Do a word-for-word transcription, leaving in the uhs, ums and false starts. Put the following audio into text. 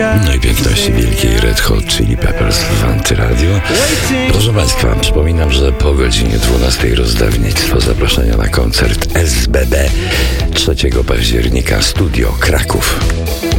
No i piękności wielkiej Red Hot Chili Peppers w Antyradio. Proszę Państwa, przypominam, że po godzinie dwunastej rozdawnictwo zaproszenia na koncert S B B trzeciego października, Studio Kraków.